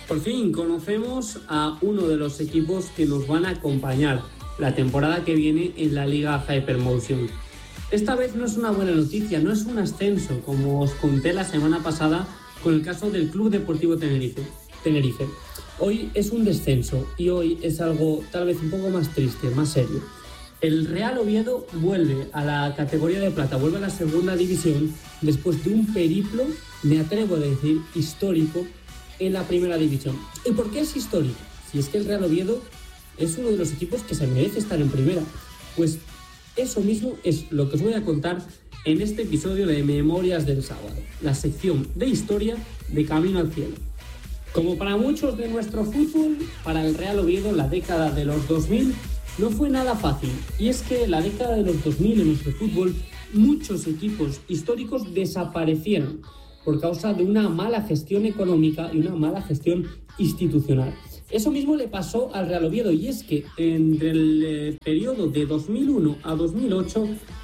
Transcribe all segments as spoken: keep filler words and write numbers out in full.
Por fin conocemos a uno de los equipos que nos van a acompañar la temporada que viene en la Liga Hypermotion. Esta vez no es una buena noticia, no es un ascenso, como os conté la semana pasada con el caso del Club Deportivo Tenerife. Tenerife. Hoy es un descenso y hoy es algo tal vez un poco más triste, más serio. El Real Oviedo vuelve a la categoría de plata, vuelve a la segunda división después de un periplo, me atrevo a decir, histórico en la primera división. ¿Y por qué es histórico? Si es que el Real Oviedo es uno de los equipos que se merece estar en primera. Pues eso mismo es lo que os voy a contar en este episodio de Memorias del Sábado, la sección de historia de Camino al Cielo. Como para muchos de nuestro fútbol, para el Real Oviedo la década de los dos mil no fue nada fácil. Y es que la década de los dos mil en nuestro fútbol, muchos equipos históricos desaparecieron por causa de una mala gestión económica y una mala gestión institucional. Eso mismo le pasó al Real Oviedo, y es que entre el eh, periodo de dos mil uno a dos mil ocho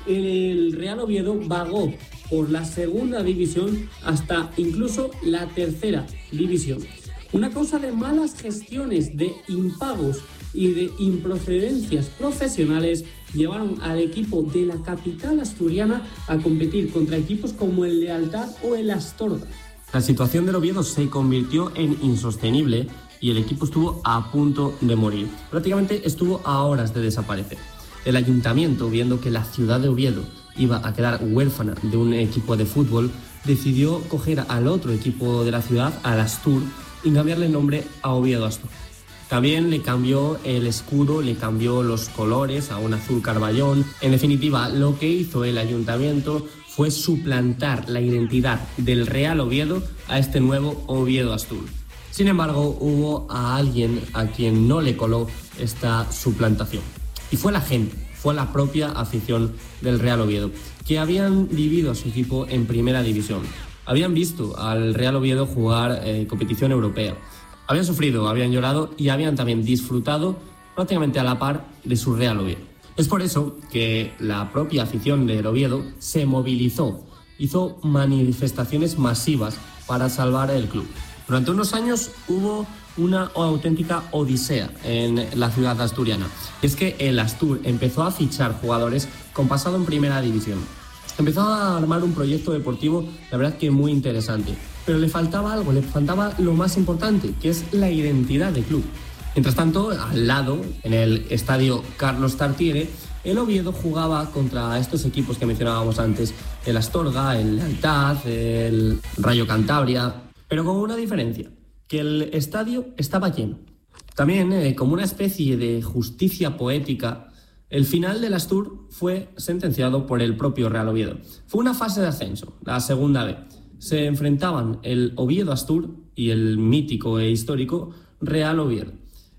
el Real Oviedo vagó por la segunda división hasta incluso la tercera división. Una causa de malas gestiones, de impagos y de improcedencias profesionales llevaron al equipo de la capital asturiana a competir contra equipos como el Lealtad o el Astorga. La situación del Oviedo se convirtió en insostenible y el equipo estuvo a punto de morir. Prácticamente estuvo a horas de desaparecer. El ayuntamiento, viendo que la ciudad de Oviedo iba a quedar huérfana de un equipo de fútbol, decidió coger al otro equipo de la ciudad, al Astur, y cambiarle el nombre a Oviedo Astur. También le cambió el escudo, le cambió los colores a un azul carballón. En definitiva, lo que hizo el ayuntamiento fue suplantar la identidad del Real Oviedo a este nuevo Oviedo Astur. Sin embargo, hubo a alguien a quien no le coló esta suplantación. Y fue la gente, fue la propia afición del Real Oviedo, que habían vivido a su equipo en primera división. Habían visto al Real Oviedo jugar eh, competición europea. Habían sufrido, habían llorado y habían también disfrutado prácticamente a la par de su Real Oviedo. Es por eso que la propia afición del Oviedo se movilizó, hizo manifestaciones masivas para salvar el club. Durante unos años hubo una auténtica odisea en la ciudad asturiana. Es que el Astur empezó a fichar jugadores con pasado en primera división. Empezó a armar un proyecto deportivo, la verdad que muy interesante. Pero le faltaba algo, le faltaba lo más importante, que es la identidad del club. Mientras tanto, al lado, en el estadio Carlos Tartiere, el Oviedo jugaba contra estos equipos que mencionábamos antes, el Astorga, el Lealtad, el Rayo Cantabria, pero con una diferencia, que el estadio estaba lleno. También, eh, como una especie de justicia poética, el final del Astur fue sentenciado por el propio Real Oviedo. Fue una fase de ascenso, la segunda B. Se enfrentaban el Oviedo Astur y el mítico e histórico Real Oviedo.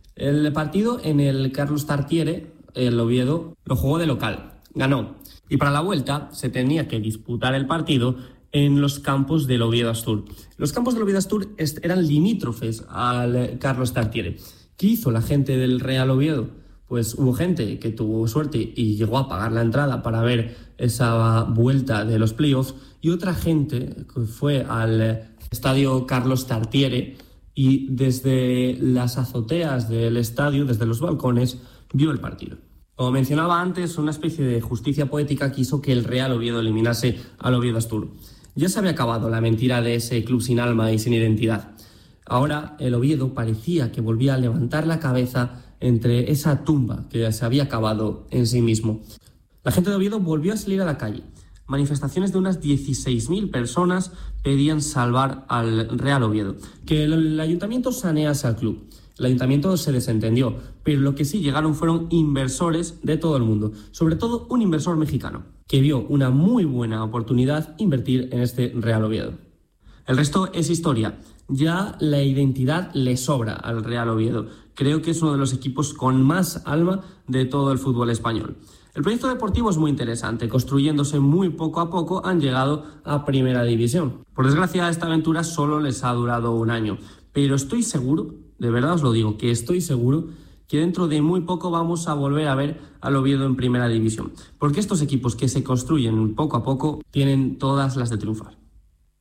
El partido en el Carlos Tartiere, el Oviedo lo jugó de local, ganó. Y para la vuelta se tenía que disputar el partido en los campos del Oviedo Astur. Los campos del Oviedo Astur eran limítrofes al Carlos Tartiere. ¿Qué hizo la gente del Real Oviedo? Pues hubo gente que tuvo suerte y llegó a pagar la entrada para ver esa vuelta de los playoffs, y otra gente que fue al estadio Carlos Tartiere y desde las azoteas del estadio, desde los balcones, vio el partido. Como mencionaba antes, una especie de justicia poética quiso que el Real Oviedo eliminase al Oviedo Astur. Ya se había acabado la mentira de ese club sin alma y sin identidad. Ahora el Oviedo parecía que volvía a levantar la cabeza entre esa tumba que se había cavado en sí mismo. La gente de Oviedo volvió a salir a la calle. Manifestaciones de unas dieciséis mil personas pedían salvar al Real Oviedo, que el, el ayuntamiento sanease al club. El ayuntamiento se desentendió, pero lo que sí llegaron fueron inversores de todo el mundo, sobre todo un inversor mexicano, que vio una muy buena oportunidad invertir en este Real Oviedo. El resto es historia. Ya la identidad le sobra al Real Oviedo. Creo que es uno de los equipos con más alma de todo el fútbol español. El proyecto deportivo es muy interesante. Construyéndose muy poco a poco han llegado a primera división. Por desgracia, esta aventura solo les ha durado un año. Pero estoy seguro, de verdad os lo digo, que estoy seguro que dentro de muy poco vamos a volver a ver al Oviedo en primera división. Porque estos equipos que se construyen poco a poco tienen todas las de triunfar.